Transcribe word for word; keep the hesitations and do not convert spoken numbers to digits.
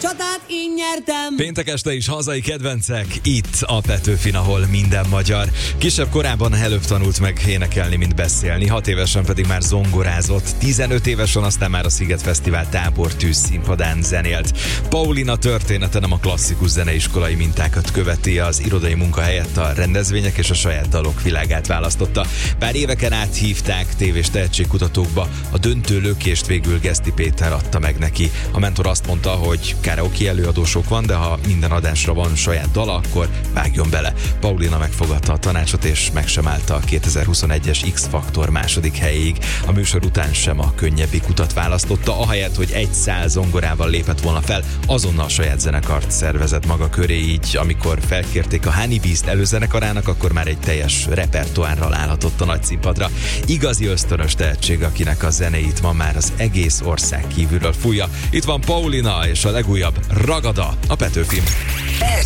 Csatát én nyertem! Péntek este is hazai kedvencek, itt a Petőfin, ahol minden magyar. Kisebb korában előbb tanult meg énekelni, mint beszélni, hat évesen pedig már zongorázott, tizenöt évesen aztán már a Sziget Fesztivál tábortűz színpadán zenélt. Paulina története nem a klasszikus zeneiskolai mintákat követi, az irodai munka helyett a rendezvények és a saját dalok világát választotta. Pár éveken át hívták tévés tehetségkutatókba, a döntő lökést végül Geszti Péter adta meg neki. A mentor azt mondta, hogy karaoke előadósok van, de ha minden adásra van saját dala, akkor vágjon bele. Paulina megfogadta a tanácsot, és meg sem állta a kétezer-huszonegyes X-faktor második helyéig. A műsor után sem a könnyebbik utat választotta, ahelyett, hogy egy szál zongorával lépett volna fel, azonnal saját zenekart szervezett maga köré, így amikor felkérték a Honey Beast előzenekarának, akkor már egy teljes repertoárral állhatott a nagy színpadra. Igazi ösztönös tehetség, akinek a zenéit ma már az egész ország kívülről fújja. Itt van Paulina és a legújabb Ragada a Petőfin.